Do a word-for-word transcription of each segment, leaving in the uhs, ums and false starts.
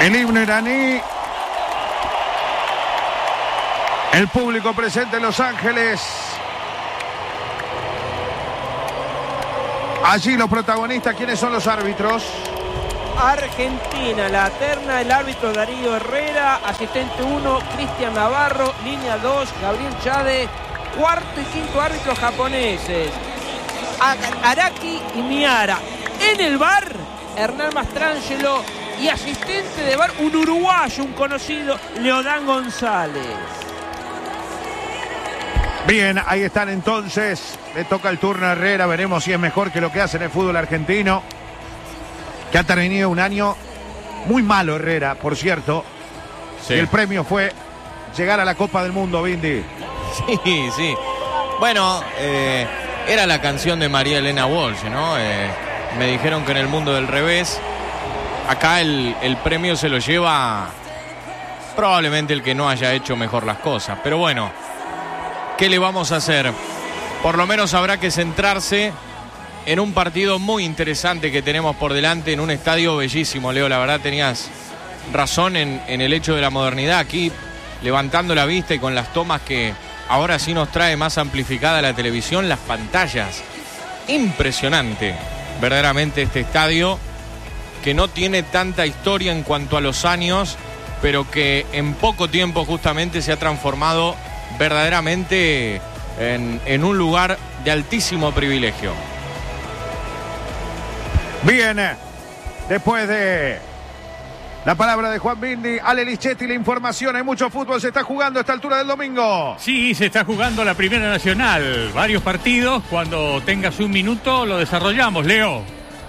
El himno iraní. El público presente en Los Ángeles. Allí los protagonistas. ¿Quiénes son los árbitros? Argentina, la terna, el árbitro Darío Herrera, asistente uno, Cristian Navarro, línea dos, Gabriel Chade, cuarto y quinto árbitros japoneses, Araki y Miara. En el V A R, Hernán Mastrangelo, y asistente de V A R, un uruguayo, un conocido, Leodán González. Bien, ahí están entonces. Le toca el turno a Herrera, veremos si es mejor que lo que hace en el fútbol argentino, que ha tenido un año muy malo Herrera, por cierto. Sí. Y el premio fue llegar a la Copa del Mundo, Vindy. Sí, sí. Bueno, eh, era la canción de María Elena Walsh, ¿no? Eh, me dijeron que en el mundo del revés, acá el, el premio se lo lleva probablemente el que no haya hecho mejor las cosas. Pero bueno, ¿qué le vamos a hacer? Por lo menos habrá que centrarse en un partido muy interesante que tenemos por delante, en un estadio bellísimo, Leo. La verdad tenías razón en, en el hecho de la modernidad. Aquí levantando la vista y con las tomas que ahora sí nos trae más amplificada la televisión, las pantallas. Impresionante, verdaderamente, este estadio, que no tiene tanta historia en cuanto a los años, pero que en poco tiempo justamente se ha transformado verdaderamente en, en un lugar de altísimo privilegio. Bien, después de la palabra de Juan Vindy, Ale Lichetti, la información. Hay mucho fútbol, se está jugando a esta altura del domingo. Sí, se está jugando la Primera Nacional. Varios partidos. Cuando tengas un minuto lo desarrollamos, Leo.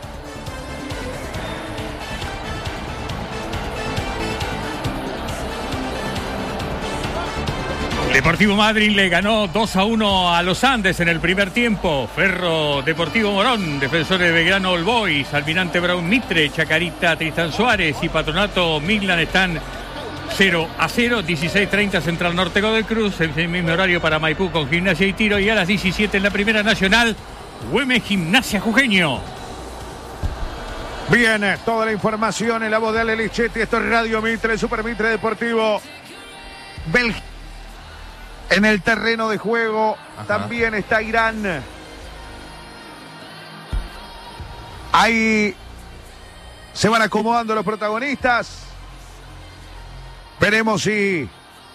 Deportivo Madryn le ganó dos a uno a los Andes en el primer tiempo. Ferro Deportivo Morón, Defensores de Belgrano All Boys, Almirante Brown Mitre, Chacarita Tristán Suárez y Patronato Midland están cero a cero. dieciséis treinta Central Norte Godoy Cruz, en el mismo horario para Maipú con Gimnasia y Tiro, y a las diecisiete en la Primera Nacional, Güemes Gimnasia Jujeño. Bien, toda la información en la voz de Ale Lichetti. Esto es Radio Mitre, Super Mitre Deportivo. Bélgica. En el terreno de juego. Ajá. También está Irán. Ahí se van acomodando los protagonistas. Veremos si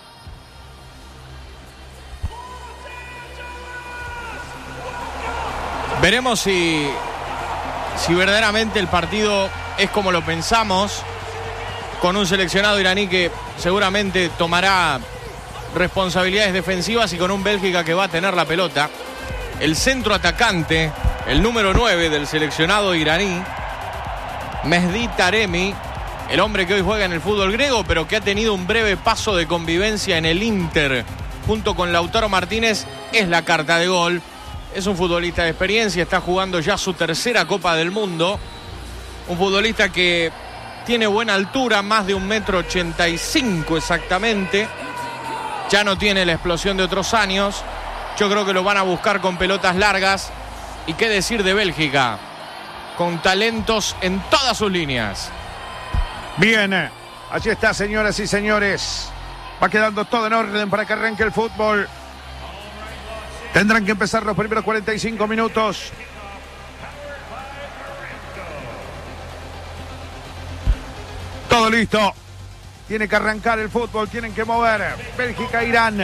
Veremos si si verdaderamente el partido es como lo pensamos, con un seleccionado iraní que seguramente tomará responsabilidades defensivas y con un Bélgica que va a tener la pelota. El centro atacante, el número nueve del seleccionado iraní, Mehdi Taremi, el hombre que hoy juega en el fútbol griego, pero que ha tenido un breve paso de convivencia en el Inter junto con Lautaro Martínez, es la carta de gol. Es un futbolista de experiencia, está jugando ya su tercera Copa del Mundo. Un futbolista que tiene buena altura, más de un metro ochenta y cinco exactamente. Ya no tiene la explosión de otros años. Yo creo que lo van a buscar con pelotas largas. Y qué decir de Bélgica, con talentos en todas sus líneas. Bien, allí está, señoras y señores. Va quedando todo en orden para que arranque el fútbol. Tendrán que empezar los primeros cuarenta y cinco minutos. Todo listo. Tiene que arrancar el fútbol, tienen que mover. Bélgica-Irán.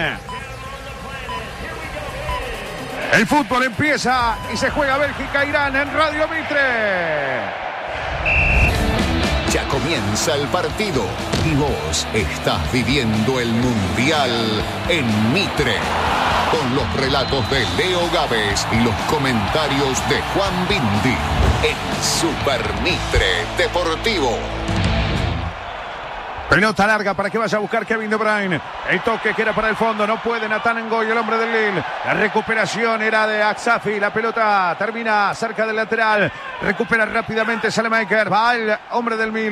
El fútbol empieza y se juega Bélgica-Irán en Radio Mitre. Ya comienza el partido y vos estás viviendo el Mundial en Mitre. Con los relatos de Leo Gávez y los comentarios de Juan Vindy en Super Mitre Deportivo. Pelota larga para que vaya a buscar Kevin De Bruyne. El toque que era para el fondo. No puede Nathan Ngoy, el hombre del Lille. La recuperación era de Aksafi. La pelota termina cerca del lateral. Recupera rápidamente Salemaker. Va el hombre del Milan.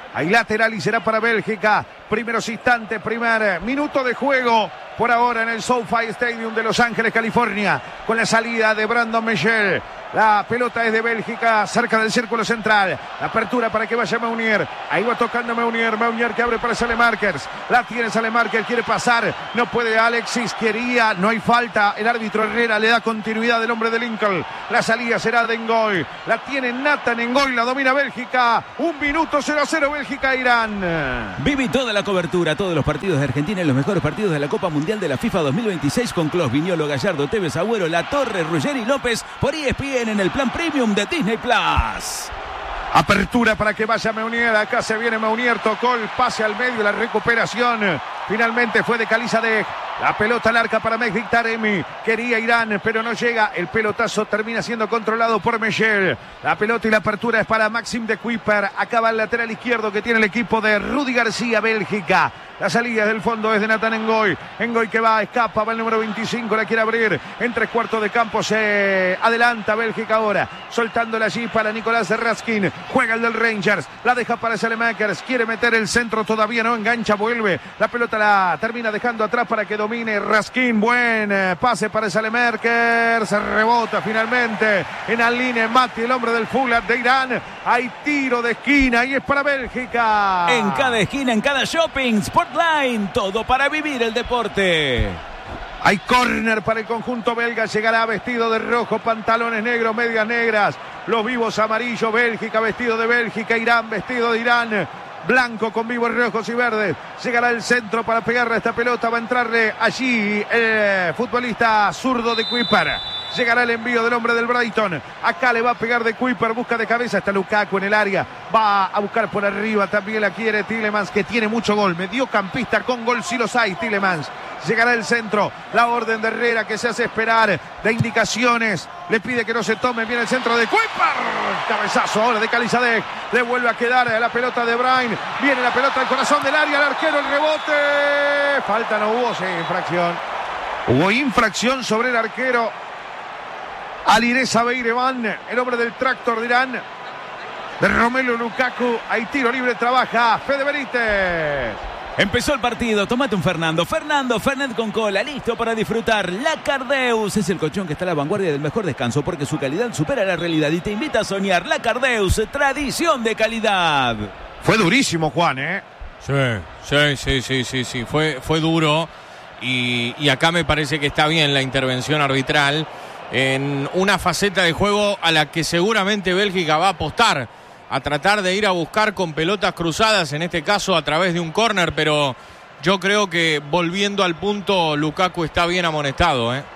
Hay lateral y será para Bélgica. Primeros instantes, primer minuto de juego. Por ahora en el SoFi Stadium de Los Ángeles, California. Con la salida de Brandon Michel. La pelota es de Bélgica, cerca del círculo central. La apertura para que vaya Meunier. Ahí va tocando Meunier. Meunier que abre para Salemakers. La tiene Salemakers, quiere pasar. No puede Alexis, quería. No hay falta. El árbitro Herrera le da continuidad del hombre de Lincoln. La salida será de Ngoy. La tiene Nathan Ngoy, la domina Bélgica. Un minuto, cero a cero Bélgica-Irán. Viví toda la cobertura, todos los partidos de Argentina y los mejores partidos de la Copa Mundial de la FIFA dos mil veintiséis con Clos, Viñolo, Gallardo, Tevez, Agüero, La Torre, Ruggeri y López por E S P N en el plan premium de Disney Plus. Apertura para que vaya Meunier. Acá se viene Meunier. Tocó el pase al medio. La recuperación finalmente fue de Calizadeh. La pelota al arca para Mehdi Taremi. Quería Irán, pero no llega. El pelotazo termina siendo controlado por Michel. La pelota y la apertura es para Maxim de Kuiper. Acaba el lateral izquierdo que tiene el equipo de Rudy García, Bélgica. La salida del fondo es de Nathan Ngoy. Ngoy que va, escapa, va el número veinticinco, la quiere abrir. En tres cuartos de campo se adelanta Bélgica ahora. Soltándola allí para Nicolás Raskin. Juega el del Rangers. La deja para Salemakers. Quiere meter el centro, todavía no engancha, vuelve. La pelota la termina dejando atrás para que domine Raskin. Buen pase para Salemakers. Rebota finalmente en Aline Mati, el hombre del Fulham de Irán. Hay tiro de esquina y es para Bélgica. En cada esquina, en cada shopping, Sportline, todo para vivir el deporte. Hay córner para el conjunto belga. Llegará vestido de rojo, pantalones negros, medias negras. Los vivos amarillos. Bélgica vestido de Bélgica. Irán vestido de Irán. Blanco con vivos rojos y verdes. Llegará el centro para pegarle a esta pelota. Va a entrarle allí el futbolista zurdo de Kuiper. Llegará el envío del hombre del Brighton. Acá le va a pegar de Kuiper. Busca de cabeza. Está Lukaku en el área. Va a buscar por arriba. También la quiere Tielemans, que tiene mucho gol. Mediocampista con gol. Si los hay, Tielemans. Llegará el centro. La orden de Herrera que se hace esperar. De indicaciones. Le pide que no se tome. Viene el centro de Kuiper. Cabezazo ahora de Calizadeh. Le vuelve a quedar la pelota de Brain. Viene la pelota al corazón del área. El arquero, el rebote. Falta no hubo. Sí, infracción. Hubo infracción sobre el arquero Alireza Beirevan, el hombre del tractor de Irán, de Romelu Lukaku. Hay tiro libre, trabaja Fede Benítez. Empezó el partido, tomate un Fernando. Fernando, Fernet con cola, listo para disfrutar. La Cardeus es el colchón que está a la vanguardia del mejor descanso porque su calidad supera la realidad y te invita a soñar. La Cardeus, tradición de calidad. Fue durísimo, Juan, ¿eh? Sí, sí, sí, sí, sí, sí. Fue, fue duro y, y acá me parece que está bien la intervención arbitral en una faceta de juego a la que seguramente Bélgica va a apostar, a tratar de ir a buscar con pelotas cruzadas, en este caso a través de un córner, pero yo creo que volviendo al punto, Lukaku está bien amonestado, ¿eh?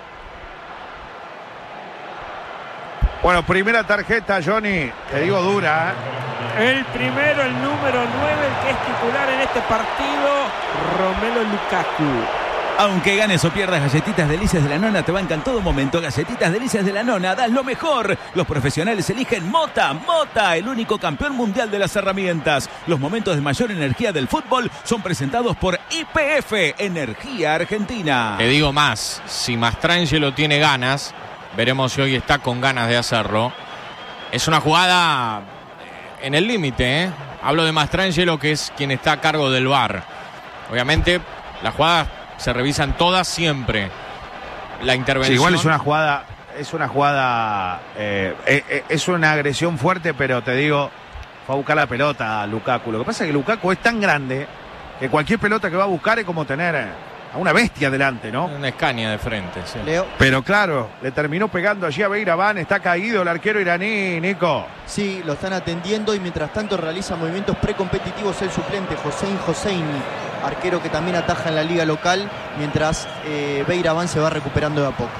Bueno, primera tarjeta, Johnny, te digo dura, ¿eh? El primero, el número nueve, el que es titular en este partido, Romelu Lukaku. Aunque ganes o pierdas, Galletitas Delicias de la Nona te bancan todo momento. Galletitas Delicias de la Nona, das lo mejor. Los profesionales eligen Mota, Mota, el único campeón mundial de las herramientas. Los momentos de mayor energía del fútbol son presentados por I P F, Energía Argentina. Te digo más, si Mastrangelo tiene ganas, veremos si hoy está con ganas de hacerlo. Es una jugada en el límite, ¿eh? Hablo de Mastrangelo, que es quien está a cargo del V A R. Obviamente, la jugada se revisan todas siempre. La intervención. Sí, igual es una jugada, es una jugada, eh, eh, es una agresión fuerte, pero te digo, fue a buscar la pelota a Lukaku. Lo que pasa es que Lukaku es tan grande que cualquier pelota que va a buscar es como tener a una bestia delante, ¿no? Una escaña de frente, sí. Leo. Pero claro, le terminó pegando allí a Beiraván. Está caído el arquero iraní, Nico. Sí, lo están atendiendo y mientras tanto realiza movimientos precompetitivos el suplente Hossein Hosseini, arquero que también ataja en la liga local, mientras eh, Beiraván se va recuperando de a poco.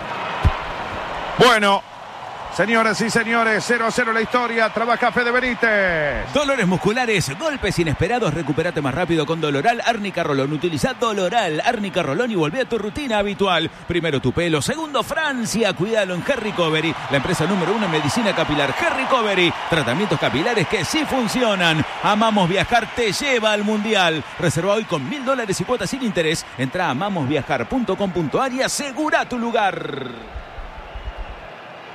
Bueno, señoras y señores, cero a cero la historia. Trabaja Fede Benítez. Dolores musculares, golpes inesperados. Recupérate más rápido con Doloral Árnica Rolón. Utiliza Doloral Árnica Rolón y volvé a tu rutina habitual. Primero tu pelo, segundo Francia. Cuídalo en Hair Recovery, la empresa número uno en medicina capilar. Hair Recovery, tratamientos capilares que sí funcionan. Amamos Viajar te lleva al mundial. Reserva hoy con mil dólares y cuotas sin interés. Entra a amamos viajar punto com punto a r y asegura tu lugar.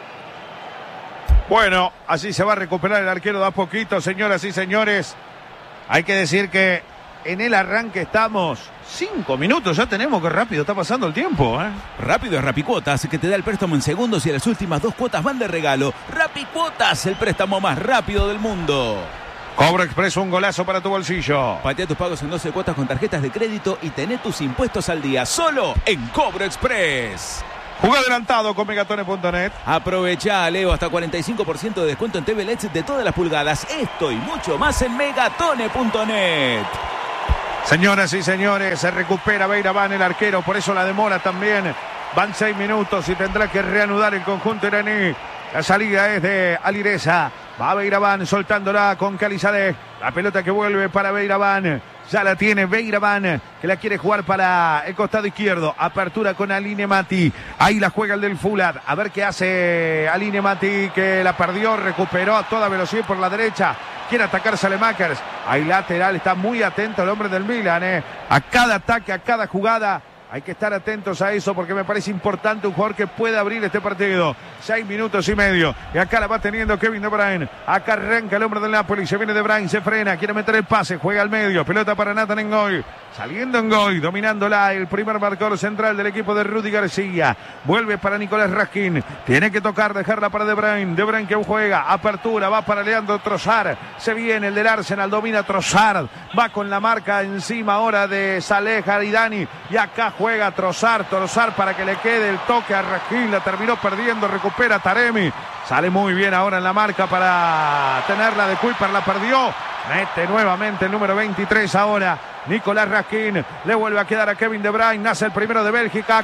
Bueno, así se va a recuperar el arquero de a poquito, señoras y señores. Hay que decir que en el arranque estamos cinco minutos, ya tenemos, que rápido está pasando el tiempo, ¿eh? Rápido es Rapicuotas, que te da el préstamo en segundos y las últimas dos cuotas van de regalo. Rapicuotas, el préstamo más rápido del mundo. Cobro Express, un golazo para tu bolsillo. Patea tus pagos en doce cuotas con tarjetas de crédito y tené tus impuestos al día, solo en Cobro Express. Juega adelantado con megatone punto net. Aprovecha, Leo, hasta cuarenta y cinco por ciento de descuento en T V L E D de todas las pulgadas. Esto y mucho más en megatone punto net. Señoras y señores, se recupera Beiraván, el arquero, por eso la demora también. Van seis minutos y tendrá que reanudar el conjunto iraní. La salida es de Alireza. Va Beiraván soltándola con Calizadeh. La pelota que vuelve para Beiraván. Ya la tiene Beiraván, que la quiere jugar para el costado izquierdo. Apertura con Aline Mati. Ahí la juega el del Fulham. A ver qué hace Aline Mati, que la perdió. Recuperó a toda velocidad por la derecha. Quiere atacar Saelemaekers. Ahí lateral. Está muy atento el hombre del Milan. Eh. A cada ataque, a cada jugada. Hay que estar atentos a eso porque me parece importante un jugador que pueda abrir este partido. Seis minutos y medio. Y acá la va teniendo Kevin De Bruyne. Acá arranca el hombre del Napoli. Se viene De Bruyne, se frena. Quiere meter el pase. Juega al medio. Pelota para Nathan Ngoy. Saliendo Ngoy. Dominándola. El primer marcador central del equipo de Rudy García. Vuelve para Nicolás Raskin. Tiene que tocar. Dejarla para De Bruyne. De Bruyne que juega. Apertura. Va para Leandro Trossard. Se viene el del Arsenal. Domina Trossard. Va con la marca encima ahora de Saleh Haridani. Y acá juega Trossard, Trossard para que le quede el toque a Raskin, la terminó perdiendo, recupera Taremi, sale muy bien ahora en la marca para tenerla de Kuiper, la perdió, mete nuevamente el número veintitrés ahora, Nicolás Raskin, le vuelve a quedar a Kevin De Bruyne, nace el primero de Bélgica,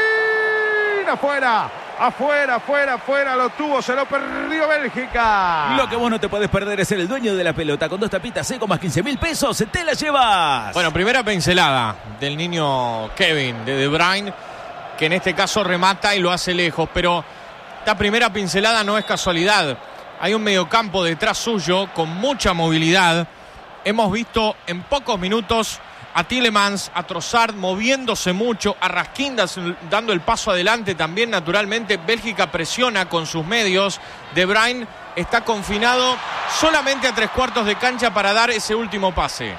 Kevin, afuera, afuera, afuera, afuera, lo tuvo, se lo perdió Bélgica. Lo que vos no te podés perder es ser el dueño de la pelota. Con dos tapitas seco más quince mil pesos, te la llevas. Bueno, primera pincelada del niño Kevin, de De Bruyne, que en este caso remata y lo hace lejos, pero esta primera pincelada no es casualidad. Hay un mediocampo detrás suyo con mucha movilidad. Hemos visto en pocos minutos a Tielemans, a Trossard moviéndose mucho, a Raskin dando el paso adelante también naturalmente. Bélgica presiona con sus medios. De Bruyne está confinado solamente a tres cuartos de cancha para dar ese último pase.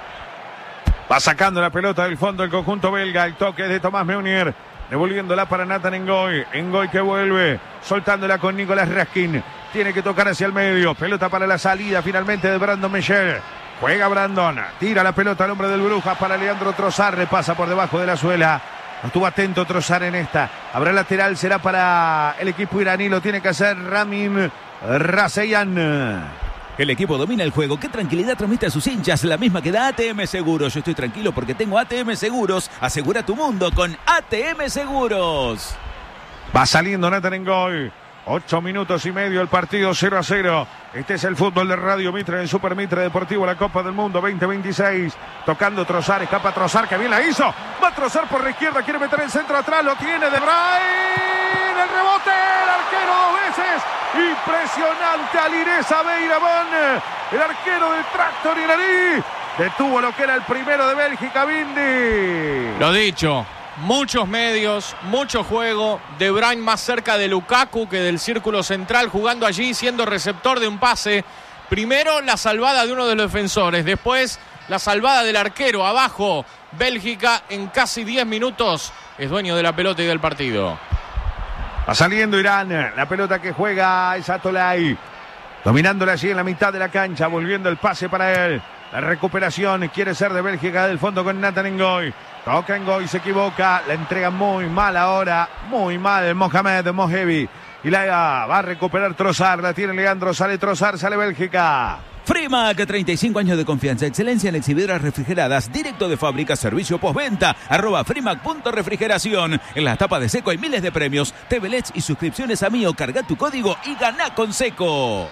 Va sacando la pelota del fondo el conjunto belga. El toque de Tomás Meunier. Devolviéndola para Nathan Ngoy. Ngoy que vuelve. Soltándola con Nicolás Raskin. Tiene que tocar hacia el medio. Pelota para la salida finalmente de Brandon Michel. Juega Brandon, tira la pelota al hombre del Brujas para Leandro Trossard, le pasa por debajo de la suela. No estuvo atento Trossard en esta. Habrá lateral, será para el equipo iraní, lo tiene que hacer Ramin Raseyan. El equipo domina el juego. Qué tranquilidad transmite a sus hinchas, la misma que da A T M Seguros. Yo estoy tranquilo porque tengo A T M Seguros. Asegura tu mundo con A T M Seguros. Va saliendo Nathan Ngoy. Ocho minutos y medio el partido, cero a cero. Este es el fútbol de Radio Mitre en Super Mitre Deportivo, la Copa del Mundo veinte veintiséis. Tocando Trossard, escapa Trossard, que bien la hizo. Va Trossard por la izquierda, quiere meter el centro atrás, lo tiene De Bruyne. El rebote, el arquero dos veces. Impresionante, Alireza Beiraván, el arquero del Tractor iraní. Detuvo lo que era el primero de Bélgica, Bindi. Lo dicho. Muchos medios, mucho juego. De Bruyne más cerca de Lukaku que del círculo central, jugando allí, siendo receptor de un pase. Primero la salvada de uno de los defensores, después la salvada del arquero. Abajo, Bélgica en casi diez minutos es dueño de la pelota y del partido. Va saliendo Irán, la pelota que juega es Atolay. Dominándola allí en la mitad de la cancha, volviendo el pase para él. La recuperación quiere ser de Bélgica del fondo con Nathan Ngoy. Toca Ngoy, se equivoca, la entrega muy mal ahora, muy mal Mohamed Mohebi. Y la va a recuperar Trossard, la tiene Leandro, sale Trossard, sale Bélgica. Frimac, treinta y cinco años de confianza, excelencia en exhibidoras refrigeradas, directo de fábrica, servicio postventa, arroba frimac.refrigeración. En las tapas de Seco hay miles de premios, T V L E Ds y suscripciones a Mío. Carga tu código y ganá con Seco.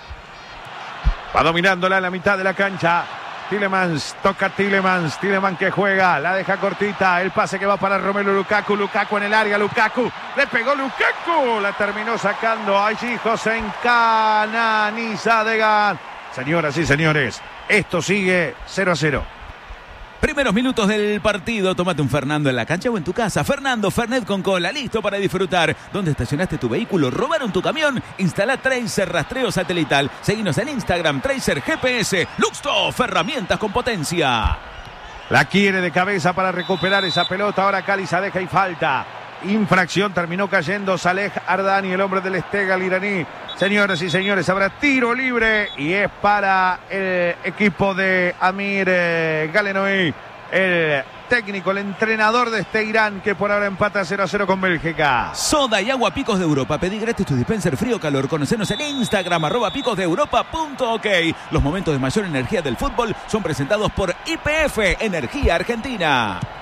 Va dominándola en la mitad de la cancha. Tielemans, toca Tielemans, Tielemans que juega, la deja cortita, el pase que va para Romelu Lukaku, Lukaku en el área, Lukaku, le pegó Lukaku, la terminó sacando allí José Cananizadegan. Señoras y señores, esto sigue cero a cero. Primeros minutos del partido, tómate un Fernando en la cancha o en tu casa. Fernando, Fernet con cola, listo para disfrutar. ¿Dónde estacionaste tu vehículo? ¿Robaron tu camión? Instala Tracer rastreo satelital. Seguinos en Instagram, Tracer G P S. Luxtoff, herramientas con potencia. La quiere de cabeza para recuperar esa pelota. Ahora Cali se deja y falta. Infracción, terminó cayendo Saleh Ardani, el hombre del Esteghlal iraní. Señoras y señores, habrá tiro libre y es para el equipo de Amir eh, Galenoy, el técnico, el entrenador de este Irán que por ahora empata cero a cero con Bélgica. Soda y agua Picos de Europa. Pedí gratis tu dispenser frío o calor. Conocenos en Instagram, arroba picos de europa punto ok. Los momentos de mayor energía del fútbol son presentados por Y P F, Energía Argentina.